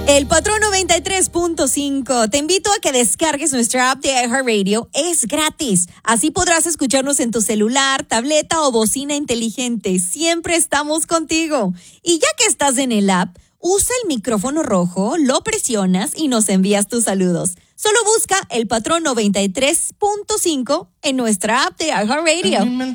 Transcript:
El Patrón 93.5. Te invito a que descargues nuestra app de iHeartRadio. Es gratis. Así podrás escucharnos en tu celular, tableta o bocina inteligente. Siempre estamos contigo. Y ya que estás en el app, usa el micrófono rojo, lo presionas y nos envías tus saludos. Solo busca el Patrón 93.5 en nuestra app de iHeartRadio.